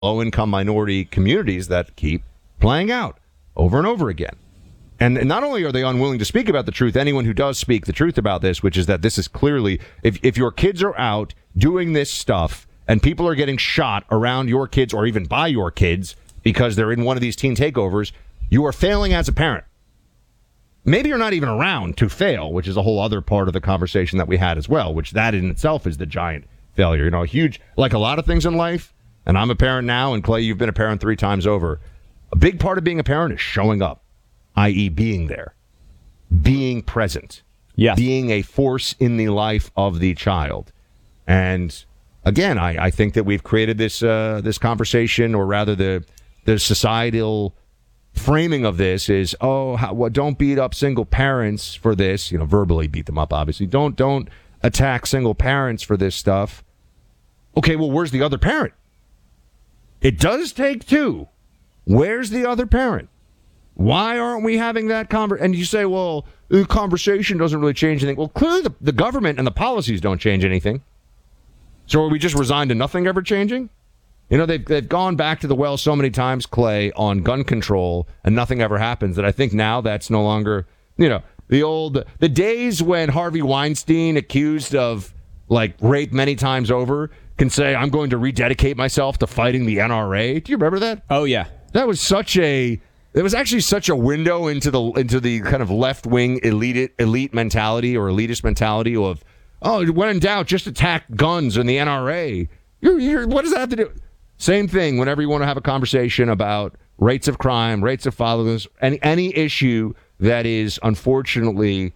low-income minority communities that keep playing out over and over again. And not only are they unwilling to speak about the truth, anyone who does speak the truth about this, which is that this is clearly, if your kids are out doing this stuff and people are getting shot around your kids or even by your kids because they're in one of these teen takeovers, you are failing as a parent. Maybe you're not even around to fail, which is a whole other part of the conversation that we had as well, which that in itself is the giant failure. You know, a huge, like a lot of things in life, and I'm a parent now, and Clay, you've been a parent 3 times over. A big part of being a parent is showing up, i.e. being there, being present, being a force in the life of the child. And again, I think that we've created this this conversation, or rather the societal framing of this is, don't beat up single parents for this. You know, verbally beat them up, obviously. Don't attack single parents for this stuff. Okay, well, where's the other parent? It does take 2. Where's the other parent? Why aren't we having that conversation? And you say, well, the conversation doesn't really change anything. Well, clearly the government and the policies don't change anything. So are we just resigned to nothing ever changing? You know, they've gone back to the well so many times, Clay, on gun control, and nothing ever happens. That I think now that's no longer, you know, the days when Harvey Weinstein, accused of like rape many times over, can say, I'm going to rededicate myself to fighting the NRA. Do you remember that? Oh, yeah. That was it was actually such a window into the kind of left-wing elite mentality or elitist mentality of, when in doubt, just attack guns and the NRA. What does that have to do? Same thing whenever you want to have a conversation about rates of crime, rates of fatherlessness, any issue that is unfortunately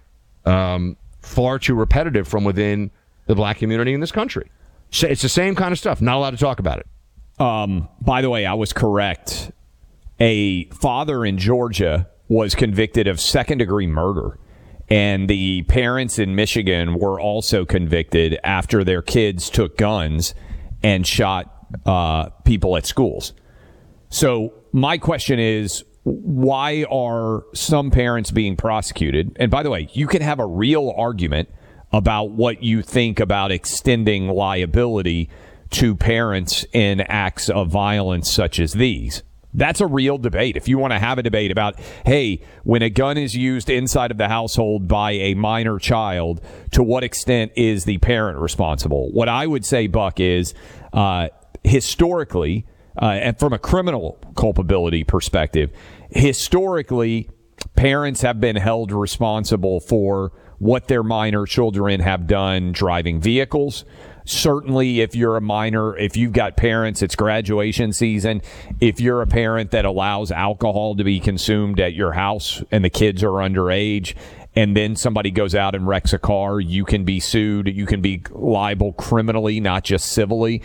far too repetitive from within the black community in this country. It's the same kind of stuff. Not allowed to talk about it. By the way, I was correct. A father in Georgia was convicted of second-degree murder, and the parents in Michigan were also convicted after their kids took guns and shot people at schools. So my question is, why are some parents being prosecuted? And by the way, you can have a real argument about what you think about extending liability to parents in acts of violence such as these. That's a real debate. If you want to have a debate about, hey, when a gun is used inside of the household by a minor child, to what extent is the parent responsible? What I would say, Buck, is historically, and from a criminal culpability perspective, historically, parents have been held responsible for what their minor children have done driving vehicles. Certainly, if you're a minor, if you've got parents, it's graduation season. If you're a parent that allows alcohol to be consumed at your house and the kids are underage, and then somebody goes out and wrecks a car, you can be sued. You can be liable criminally, not just civilly.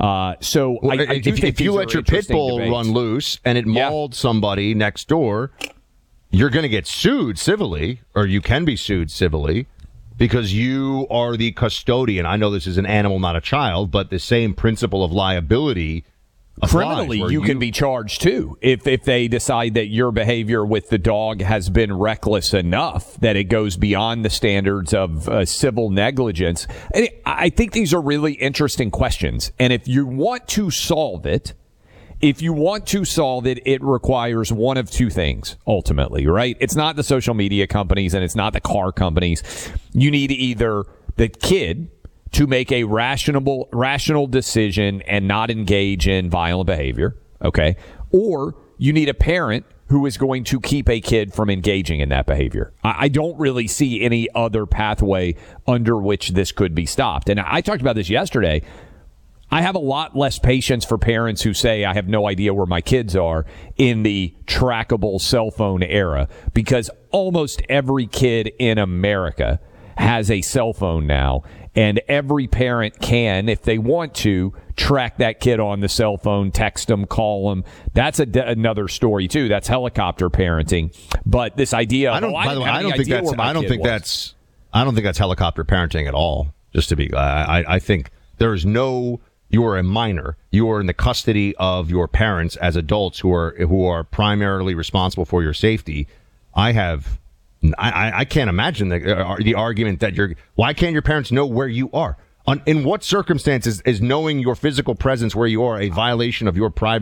If you let your pit bull run loose and it mauled somebody next door, you're going to get sued civilly, or you can be sued civilly, because you are the custodian. I know this is an animal, not a child, but the same principle of liability applies. Criminally, you can be charged, too, if they decide that your behavior with the dog has been reckless enough that it goes beyond the standards of civil negligence. And I think these are really interesting questions. And if you want to solve it, it requires one of two things, ultimately, right? It's not the social media companies and it's not the car companies. You need either the kid to make a rational decision and not engage in violent behavior, okay? Or you need a parent who is going to keep a kid from engaging in that behavior. I don't really see any other pathway under which this could be stopped. And I talked about this yesterday. I have a lot less patience for parents who say, I have no idea where my kids are in the trackable cell phone era, because almost every kid in America has a cell phone now, and every parent can, if they want to, track that kid on the cell phone, text them, call them. That's another story, too. That's helicopter parenting. But this idea of, I don't think that's helicopter parenting at all, just to be, I think there is no... You are a minor. You are in the custody of your parents as adults who are primarily responsible for your safety. I can't imagine the argument that why can't your parents know where you are? In what circumstances is knowing your physical presence where you are a violation of your privacy?